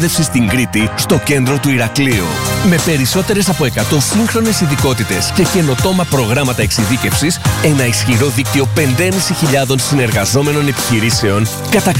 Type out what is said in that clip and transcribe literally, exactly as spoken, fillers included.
στην Κρήτη, στο κέντρο του Ηρακλείου. Με περισσότερες από εκατό σύγχρονες ειδικότητες και καινοτόμα προγράμματα εξειδίκευσης, ένα ισχυρό δίκτυο πέντε χιλιάδες πεντακόσιων συνεργαζόμενων επιχειρήσεων, κατακτήστε